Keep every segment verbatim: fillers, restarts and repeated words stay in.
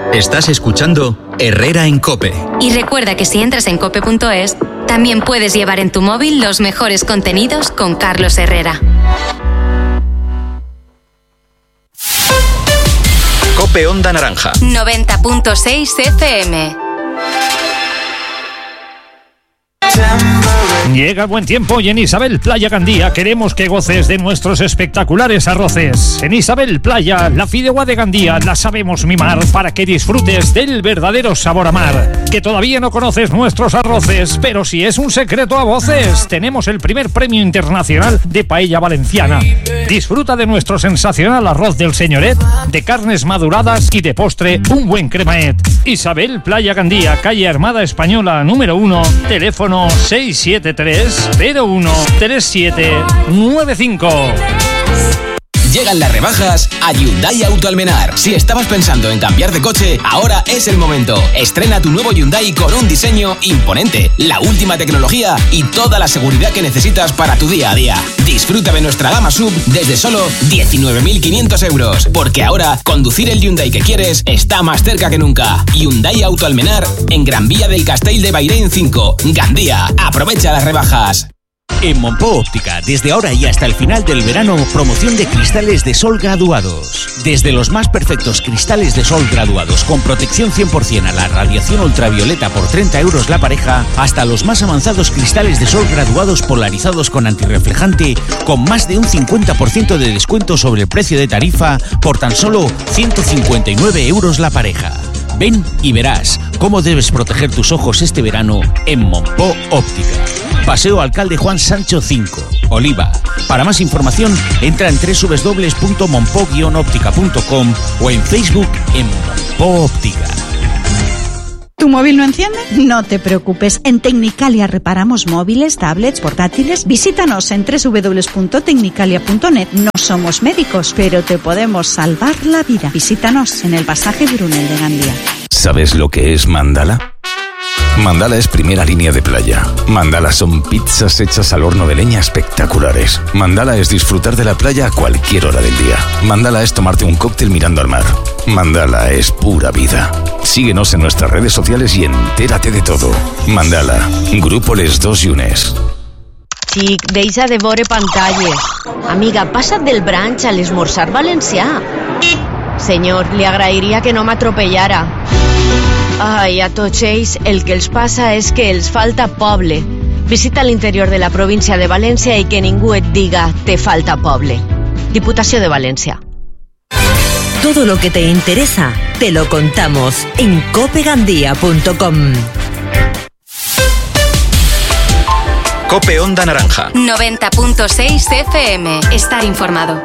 Estás escuchando Herrera en COPE. Y recuerda que si entras en cope punto es, también puedes llevar en tu móvil los mejores contenidos con Carlos Herrera. COPE Onda Naranja. noventa punto seis F M. Llega el buen tiempo y en Isabel Playa Gandía queremos que goces de nuestros espectaculares arroces. En Isabel Playa, la fideuá de Gandía la sabemos mimar para que disfrutes del verdadero sabor a mar. Que todavía no conoces nuestros arroces, pero si es un secreto a voces, tenemos el primer premio internacional de paella valenciana. Disfruta de nuestro sensacional arroz del señoret, de carnes maduradas y de postre un buen cremaet. Isabel Playa Gandía, calle Armada Española número uno, teléfono seis siete tres cero uno tres siete nueve cinco. Llegan las rebajas a Hyundai Auto Almenar. Si estabas pensando en cambiar de coche, ahora es el momento. Estrena tu nuevo Hyundai con un diseño imponente, la última tecnología y toda la seguridad que necesitas para tu día a día. Disfruta de nuestra gama sub desde solo diecinueve mil quinientos euros, porque ahora conducir el Hyundai que quieres está más cerca que nunca. Hyundai Auto Almenar en Gran Vía del Castell de Bairén cinco, Gandía. Aprovecha las rebajas. En Monpó Óptica, desde ahora y hasta el final del verano, promoción de cristales de sol graduados. Desde los más perfectos cristales de sol graduados con protección cien por ciento a la radiación ultravioleta por treinta euros la pareja, hasta los más avanzados cristales de sol graduados polarizados con antirreflejante con más de un cincuenta por ciento de descuento sobre el precio de tarifa por tan solo ciento cincuenta y nueve euros la pareja. Ven y verás cómo debes proteger tus ojos este verano en Monpó Óptica. Paseo Alcalde Juan Sancho cinco, Oliva. Para más información, entra en doble u doble u doble u punto monpó guion óptica punto com o en Facebook en Monpó Óptica. ¿Tu móvil no enciende? No te preocupes. En Tecnicalia reparamos móviles, tablets, portátiles. Visítanos en doble u doble u doble u punto tecnicalia punto net. No somos médicos, pero te podemos salvar la vida. Visítanos en el pasaje Brunel de Gandía. ¿Sabes lo que es Mandala? Mandala es primera línea de playa. Mandala son pizzas hechas al horno de leña espectaculares. Mandala es disfrutar de la playa a cualquier hora del día. Mandala es tomarte un cóctel mirando al mar. Mandala es pura vida. Síguenos en nuestras redes sociales i entérate de todo. Mandala, Grupo Les Dos Llunes. Xic, deixa de veure pantalles. Amiga, passa't del brunch a l'esmorzar valencià. Senyor, li agrairia que no m'atropellara. Ai, a tots ells el que els passa és que els falta poble. Visita l'interior de la província de València i que ningú et diga te falta poble. Diputació de València. Todo lo que te interesa, te lo contamos en cope gandía punto com. COPE Onda Naranja. noventa punto seis F M. Estar informado.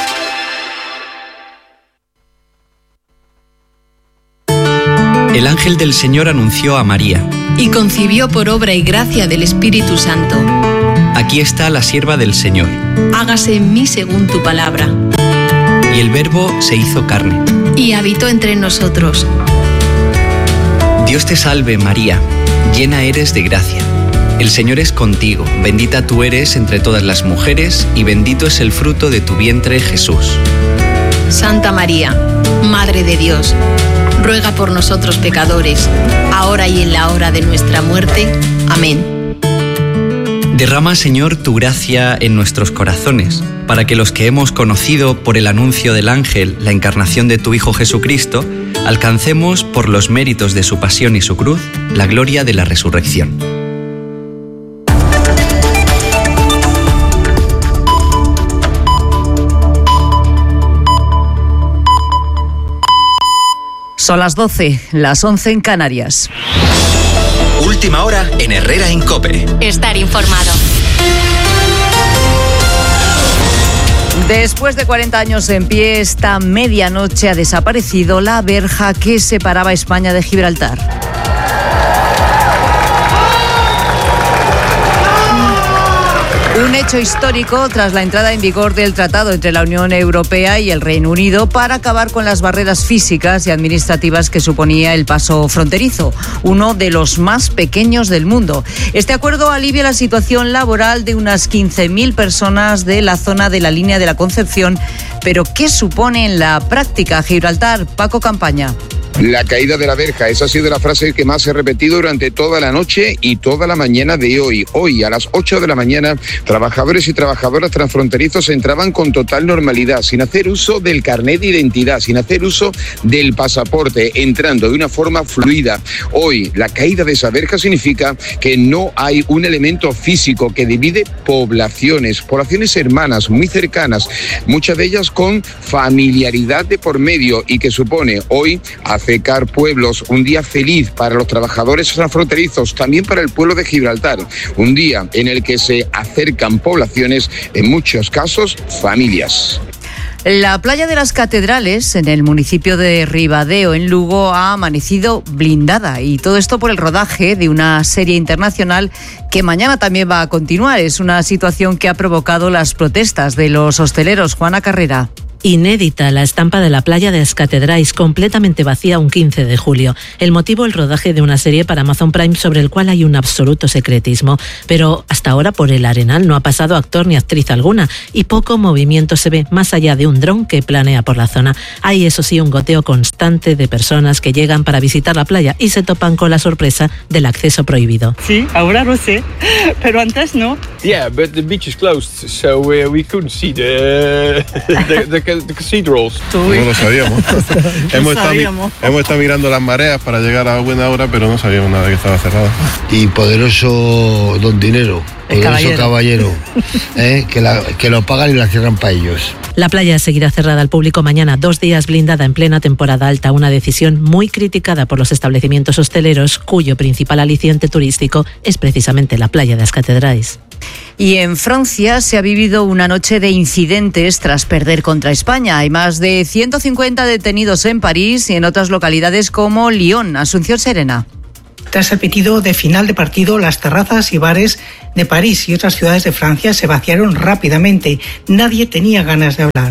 El ángel del Señor anunció a María. Y concibió por obra y gracia del Espíritu Santo. Aquí está la sierva del Señor. Hágase en mí según tu palabra. Y el Verbo se hizo carne. Y habitó entre nosotros. Dios te salve, María, llena eres de gracia. El Señor es contigo, bendita tú eres entre todas las mujeres, y bendito es el fruto de tu vientre, Jesús. Santa María, Madre de Dios, ruega por nosotros pecadores, ahora y en la hora de nuestra muerte. Amén. Derrama, Señor, tu gracia en nuestros corazones, para que los que hemos conocido por el anuncio del ángel la encarnación de tu Hijo Jesucristo, alcancemos, por los méritos de su pasión y su cruz, la gloria de la resurrección. Son las doce, las once en Canarias. Última hora en Herrera en COPE. Estar informado. Después de cuarenta años en pie, esta medianoche ha desaparecido la verja que separaba España de Gibraltar. Un hecho histórico tras la entrada en vigor del tratado entre la Unión Europea y el Reino Unido para acabar con las barreras físicas y administrativas que suponía el paso fronterizo, uno de los más pequeños del mundo. Este acuerdo alivia la situación laboral de unas quince mil personas de la zona de la Línea de la Concepción, pero ¿qué supone en la práctica Gibraltar? Paco Campaña. La caída de la verja, esa ha sido la frase que más se ha repetido durante toda la noche y toda la mañana de hoy. Hoy, a las ocho de la mañana, trabajadores y trabajadoras transfronterizos entraban con total normalidad, sin hacer uso del carnet de identidad, sin hacer uso del pasaporte, entrando de una forma fluida. Hoy, la caída de esa verja significa que no hay un elemento físico que divide poblaciones, poblaciones hermanas, muy cercanas, muchas de ellas con familiaridad de por medio, y que supone hoy acercar pueblos, un día feliz para los trabajadores transfronterizos, también para el pueblo de Gibraltar, un día en el que se acercan poblaciones, en muchos casos familias. La playa de las Catedrales, en el municipio de Ribadeo, en Lugo, ha amanecido blindada, y todo esto por el rodaje de una serie internacional que mañana también va a continuar. Es una situación que ha provocado las protestas de los hosteleros. Juana Carrera. Inédita la estampa de la playa de las Catedrales, completamente vacía un quince de julio. El motivo, el rodaje de una serie para Amazon Prime sobre el cual hay un absoluto secretismo. Pero hasta ahora por el Arenal no ha pasado actor ni actriz alguna, y poco movimiento se ve más allá de un dron que planea por la zona. Hay, eso sí, un goteo constante de personas que llegan para visitar la playa y se topan con la sorpresa del acceso prohibido. Sí, ahora lo sé, pero antes no. Yeah, but the beach is closed, so uh, we couldn't see the the, the The cathedrals. No lo sabíamos. hemos, estado, sabíamos. hemos estado mirando las mareas para llegar a buena hora, pero no sabíamos nada, que estaba cerrado. Y poderoso don Dinero, poderoso caballero, caballero ¿eh? que, la, que lo pagan y la cierran para ellos. La playa seguirá cerrada al público mañana, dos días blindada en plena temporada alta, una decisión muy criticada por los establecimientos hosteleros, cuyo principal aliciente turístico es precisamente la playa de las Catedrales. Y en Francia se ha vivido una noche de incidentes tras perder contra España. Hay más de ciento cincuenta detenidos en París y en otras localidades como Lyon. Asunción Serena. Tras el pitido de final de partido, las terrazas y bares de París y otras ciudades de Francia se vaciaron rápidamente. Nadie tenía ganas de hablar.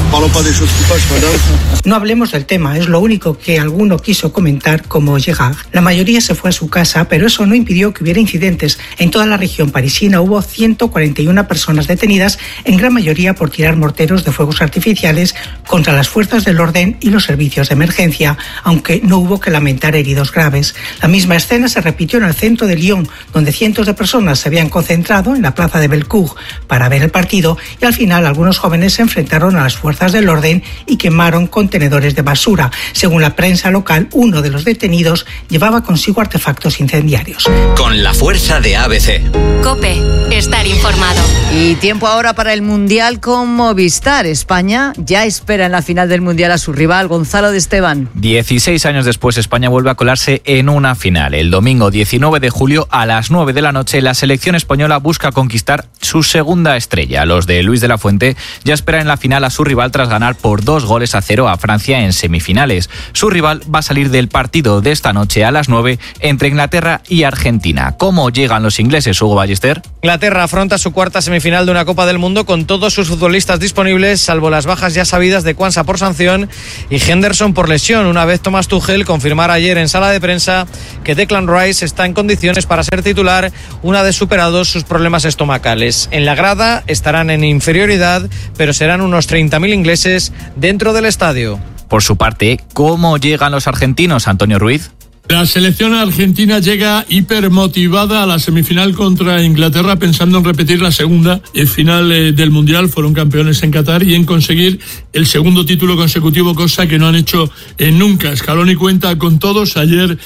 No hablemos del tema, es lo único que alguno quiso comentar como Gerard. La mayoría se fue a su casa, pero eso no impidió que hubiera incidentes. En toda la región parisina hubo ciento cuarenta y una personas detenidas, en gran mayoría por tirar morteros de fuegos artificiales contra las fuerzas del orden y los servicios de emergencia, aunque no hubo que lamentar heridos graves. La misma escena se repitió en el centro de Lyon, donde cientos de personas se habían concentrado en la plaza de Bellecour para ver el partido, y al final algunos jóvenes se enfrentaron a las fuerzas del orden y quemaron contenedores de basura. Según la prensa local, uno de los detenidos llevaba consigo artefactos incendiarios. Con la fuerza de A B C. COPE, estar informado. Y tiempo ahora para el Mundial con Movistar. España ya espera en la final del Mundial a su rival, Gonzalo de Esteban. dieciséis años después, España vuelve a colarse en una final. El domingo diecinueve de julio a las nueve de la noche, la selección española busca conquistar su segunda estrella. Los de Luis de la Fuente ya esperan en la final a su rival tras ganar por dos goles a cero a Francia en semifinales. Su rival va a salir del partido de esta noche a las nueve entre Inglaterra y Argentina. ¿Cómo llegan los ingleses, Hugo Ballester? Inglaterra afronta su cuarta semifinal de una Copa del Mundo con todos sus futbolistas disponibles, salvo las bajas ya sabidas de Quansah por sanción y Henderson por lesión, una vez Thomas Tuchel confirmara ayer en sala de prensa que Declan Rice está en condiciones para ser titular una vez superados sus problemas estomacales. En la grada estarán en inferioridad, pero serán unos treinta mil ingleses dentro del estadio. Por su parte, ¿cómo llegan los argentinos, Antonio Ruiz? La selección argentina llega hipermotivada a la semifinal contra Inglaterra, pensando en repetir la segunda final eh, del Mundial. Fueron campeones en Qatar y en conseguir el segundo título consecutivo, cosa que no han hecho eh, nunca. Scaloni cuenta con todos. Ayer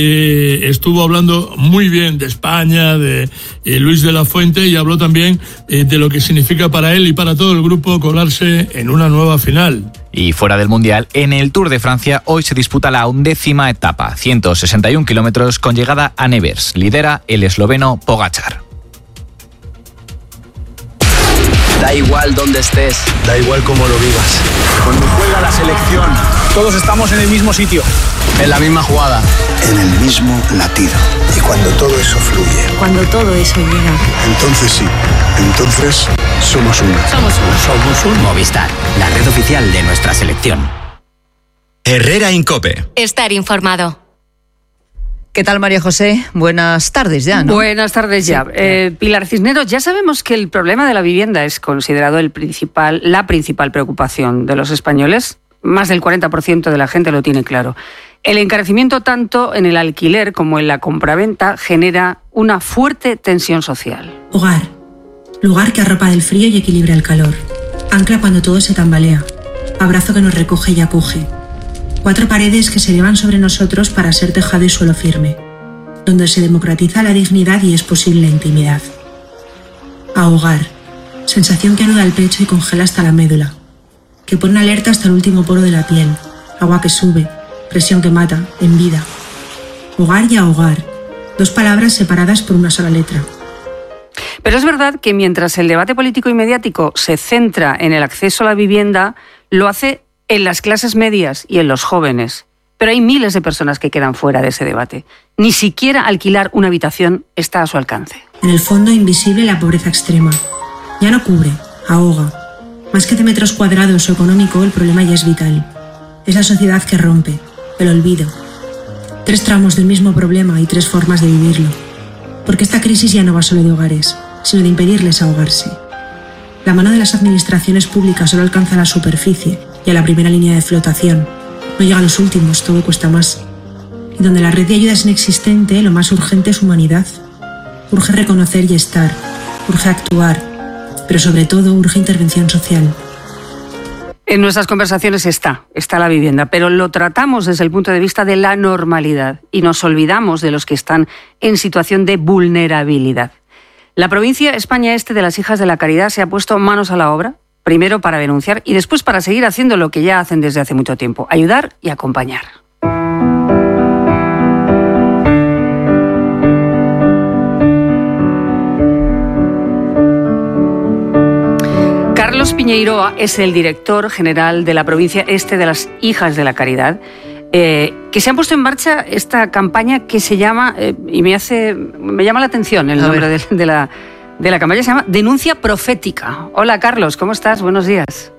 eh, estuvo hablando muy bien de España, de eh, Luis de la Fuente, y habló también eh, de lo que significa para él y para todo el grupo colarse en una nueva final. Y fuera del Mundial, en el Tour de Francia, hoy se disputa la undécima etapa, ciento sesenta y un kilómetros con llegada a Nevers. Lidera el esloveno Pogačar. Da igual dónde estés, da igual cómo lo vivas. Cuando juega la selección, todos estamos en el mismo sitio, en la misma jugada, en el mismo latido. Y cuando todo eso fluye, cuando todo eso llega, entonces sí, entonces somos uno. Somos uno. Somos un Movistar, la red oficial de nuestra selección. Herrera en COPE. Estar informado. ¿Qué tal, María José? Buenas tardes ya, ¿no? Buenas tardes ya. Sí. Eh, Pilar Cisneros, ya sabemos que el problema de la vivienda es considerado el principal, la principal preocupación de los españoles. Más del cuarenta por ciento de la gente lo tiene claro. El encarecimiento tanto en el alquiler como en la compraventa genera una fuerte tensión social. Hogar, lugar que arropa del frío y equilibra el calor. Ancla cuando todo se tambalea. Abrazo que nos recoge y acoge. Cuatro paredes que se elevan sobre nosotros para ser tejado y suelo firme, donde se democratiza la dignidad y es posible la intimidad. Ahogar, sensación que anuda el pecho y congela hasta la médula, que pone alerta hasta el último poro de la piel, agua que sube, presión que mata, en vida. Hogar y ahogar, dos palabras separadas por una sola letra. Pero es verdad que mientras el debate político y mediático se centra en el acceso a la vivienda, lo hace en las clases medias y en los jóvenes. Pero hay miles de personas que quedan fuera de ese debate. Ni siquiera alquilar una habitación está a su alcance. En el fondo invisible la pobreza extrema. Ya no cubre, ahoga. Más que de metros cuadrados o económico, el problema ya es vital. Es la sociedad que rompe, el olvido. Tres tramos del mismo problema y tres formas de vivirlo. Porque esta crisis ya no va solo de hogares, sino de impedirles ahogarse. La mano de las administraciones públicas solo alcanza la superficie y a la primera línea de flotación. No llega a los últimos, todo cuesta más. Y donde la red de ayuda es inexistente, lo más urgente es humanidad. Urge reconocer y estar, urge actuar, pero sobre todo urge intervención social. En nuestras conversaciones está, está la vivienda, pero lo tratamos desde el punto de vista de la normalidad y nos olvidamos de los que están en situación de vulnerabilidad. La provincia España Este de las Hijas de la Caridad se ha puesto manos a la obra, primero para denunciar y después para seguir haciendo lo que ya hacen desde hace mucho tiempo, ayudar y acompañar. Carlos Piñeiroa es el director general de la provincia Este de las Hijas de la Caridad, eh, que se han puesto en marcha esta campaña que se llama, eh, y me hace, me llama la atención el nombre de, de, la, de la campaña, se llama Denuncia Profética. Hola Carlos, ¿cómo estás? Buenos días.